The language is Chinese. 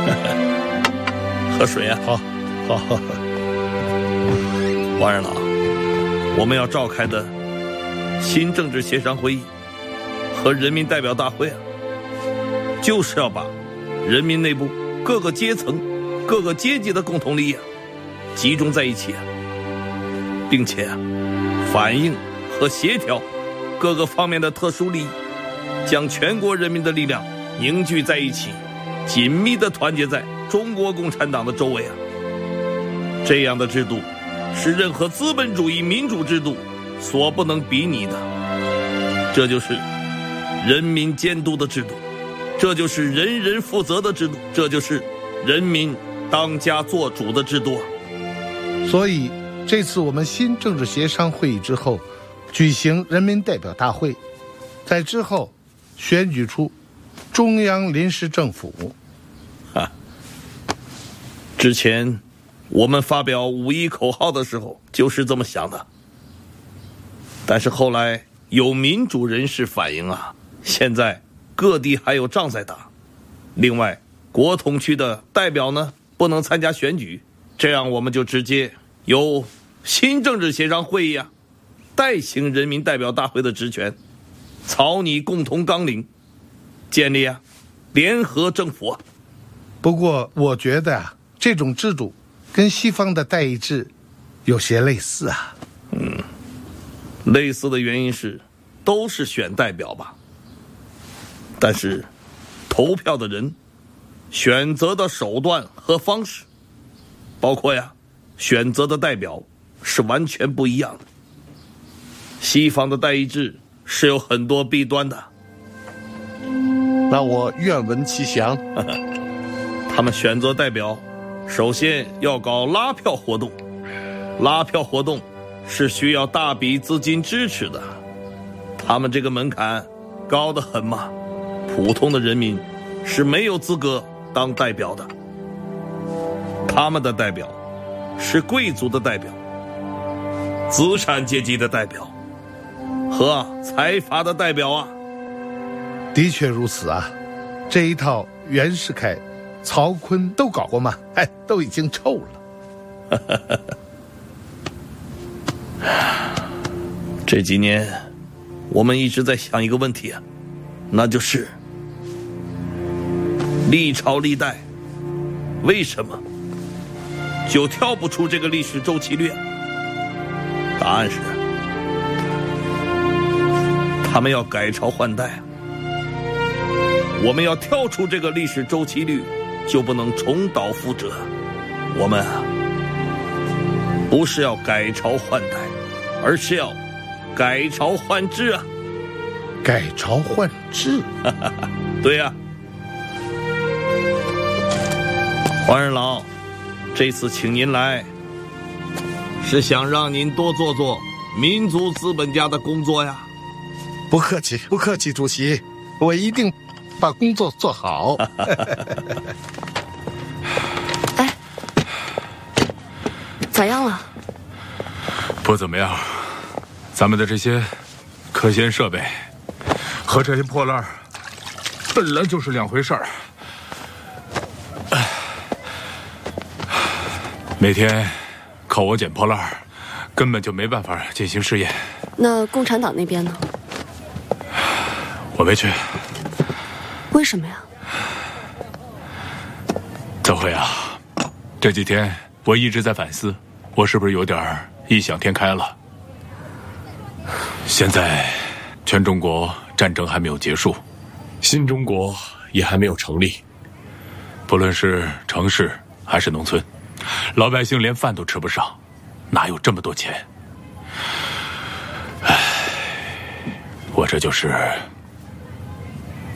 喝水啊！ 好。 王二郎，我们要召开的新政治协商会议和人民代表大会啊，就是要把人民内部各个阶层、各个阶级的共同利益集中在一起，并且反映和协调各个方面的特殊利益，将全国人民的力量凝聚在一起，紧密地团结在中国共产党的周围。这样的制度是任何资本主义民主制度所不能比拟的。这就是人民监督的制度，这就是人人负责的制度，这就是人民当家作主的制度。 所以这次我们新政治协商会议之后，举行人民代表大会，在之后选举出中央临时政府。 之前我们发表5·1口号的时候就是这么想的，但是后来有民主人士反映现在各地还有仗在打，另外国统区的代表呢不能参加选举，这样我们就直接由新政治协商会议代行人民代表大会的职权，草拟共同纲领，建立联合政府。 不过我觉得这种制度跟西方的代议制有些类似类似的原因是都是选代表吧，但是投票的人选择的手段和方式，包括选择的代表是完全不一样的。西方的代议制是有很多弊端的。 那我愿闻其详。 他们选择代表首先要搞拉票活动，拉票活动是需要大笔资金支持的，他们这个门槛高得很嘛，普通的人民是没有资格当代表的。他们的代表是贵族的代表、资产阶级的代表和财阀的代表的确如此这一套袁世凯、曹锟都搞过嘛，都已经臭了。 这几年我们一直在想一个问题那就是历朝历代为什么就跳不出这个历史周期率答案是他们要改朝换代。我们要跳出这个历史周期率，就不能重蹈覆辙。我们不是要改朝换代，而是要改朝换制改朝换制对黄二郎，这次请您来是想让您多做做民族资本家的工作不客气，不客气，主席，我一定把工作做好。 咋样了？ 不怎么样，咱们的这些科研设备和这些破烂本来就是两回事儿。每天靠我捡破烂，根本就没办法进行试验。 那共产党那边呢？ 我没去。 为什么呀？ 邹慧这几天我一直在反思，我是不是有点异想天开了？现在全中国战争还没有结束， 新中国也还没有成立， 不论是城市还是农村，老百姓连饭都吃不上，哪有这么多钱？我这就是